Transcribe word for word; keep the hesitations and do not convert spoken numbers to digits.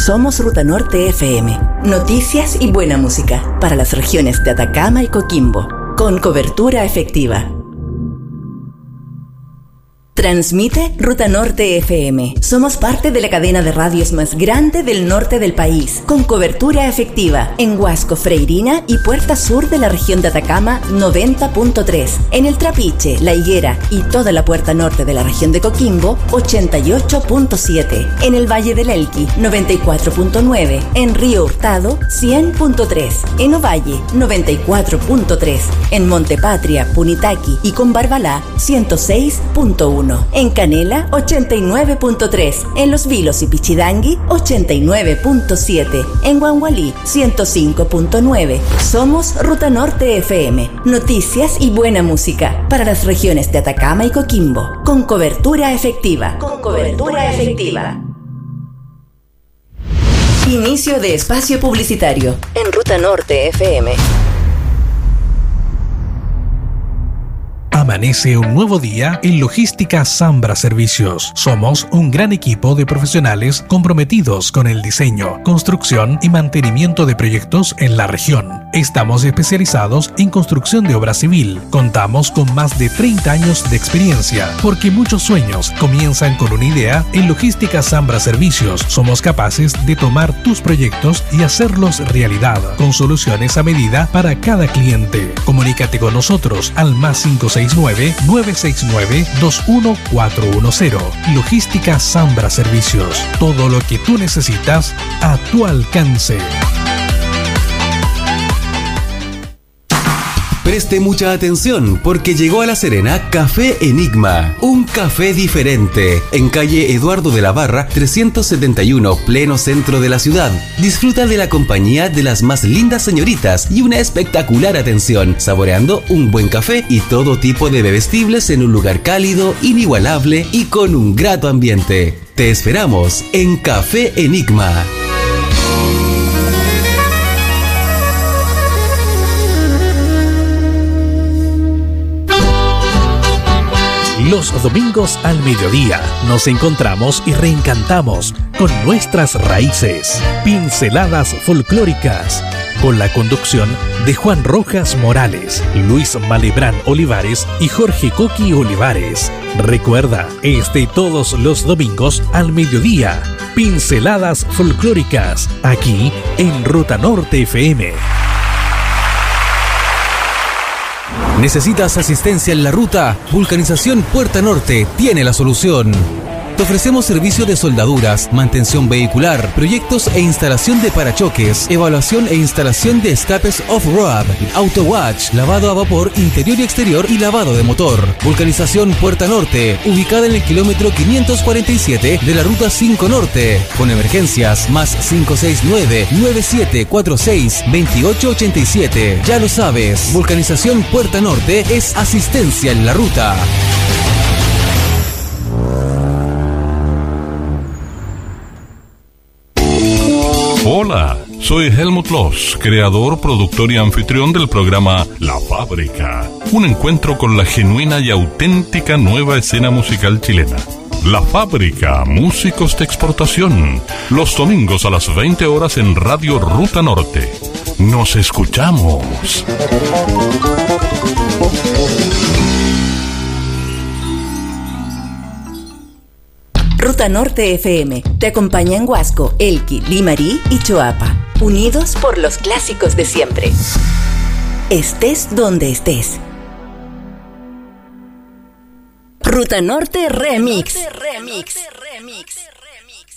Somos Ruta Norte F M. Noticias y buena música para las regiones de Atacama y Coquimbo, con cobertura efectiva. Transmite Ruta Norte F M. Somos parte de la cadena de radios más grande del norte del país, con cobertura efectiva en Huasco, Freirina y Puerta Sur de la región de Atacama noventa punto tres, en el Trapiche, La Higuera y toda la Puerta Norte de la región de Coquimbo ochenta y ocho punto siete, en el Valle del Elqui noventa y cuatro punto nueve, en Río Hurtado cien punto tres, en Ovalle noventa y cuatro punto tres, en Montepatria, Punitaqui y Combarbalá ciento seis punto uno. En Canela ochenta y nueve punto tres, en Los Vilos y Pichidangui ochenta y nueve punto siete, en Huangualí ciento cinco punto nueve. Somos Ruta Norte F M. Noticias y buena música para las regiones de Atacama y Coquimbo, con cobertura efectiva. Con cobertura efectiva. Inicio de espacio publicitario en Ruta Norte F M. Amanece un nuevo día en Logística Zambra Servicios. Somos un gran equipo de profesionales comprometidos con el diseño, construcción y mantenimiento de proyectos en la región. Estamos especializados en construcción de obra civil. Contamos con más de treinta años de experiencia, porque muchos sueños comienzan con una idea. En Logística Zambra Servicios somos capaces de tomar tus proyectos y hacerlos realidad, con soluciones a medida para cada cliente. Comunícate con nosotros al más cinco seis nueve, nueve seis nueve, dos uno cuatro uno cero. Logística Zambra Servicios. Todo lo que tú necesitas a tu alcance. Preste mucha atención porque llegó a La Serena Café Enigma, un café diferente, en calle Eduardo de la Barra trescientos setenta y uno, pleno centro de la ciudad. Disfruta de la compañía de las más lindas señoritas y una espectacular atención, saboreando un buen café y todo tipo de bebestibles en un lugar cálido, inigualable y con un grato ambiente. Te esperamos en Café Enigma. Los domingos al mediodía nos encontramos y reencantamos con nuestras raíces. Pinceladas folclóricas, con la conducción de Juan Rojas Morales, Luis Malebrán Olivares y Jorge Coqui Olivares. Recuerda, este todos los domingos al mediodía. Pinceladas folclóricas, aquí en Ruta Norte F M. ¿Necesitas asistencia en la ruta? Vulcanización Puerta Norte tiene la solución. Te ofrecemos servicio de soldaduras, mantención vehicular, proyectos e instalación de parachoques, evaluación e instalación de escapes off-road, auto watch, lavado a vapor interior y exterior y lavado de motor. Vulcanización Puerta Norte, ubicada en el kilómetro quinientos cuarenta y siete de la ruta cinco Norte, con emergencias más cinco seis nueve, nueve siete cuatro seis, dos ocho ocho siete. Ya lo sabes, Vulcanización Puerta Norte es asistencia en la ruta. Hola, soy Helmut Loss, creador, productor y anfitrión del programa La Fábrica, un encuentro con la genuina y auténtica nueva escena musical chilena. La Fábrica, músicos de exportación, los domingos a las veinte horas en Radio Ruta Norte. ¡Nos escuchamos! Ruta Norte F M te acompaña en Huasco, Elqui, Limarí y Choapa, unidos por los clásicos de siempre. Estés donde estés. Ruta Norte Remix. Ruta Norte Remix.